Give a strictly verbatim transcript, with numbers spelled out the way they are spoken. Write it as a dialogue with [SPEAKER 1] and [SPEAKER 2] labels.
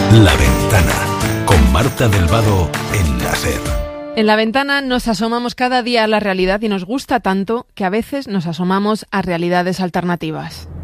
[SPEAKER 1] La Ventana, con Marta del Vado en la SER.
[SPEAKER 2] En La Ventana nos asomamos cada día a la realidad y nos gusta tanto que a veces nos asomamos a realidades alternativas.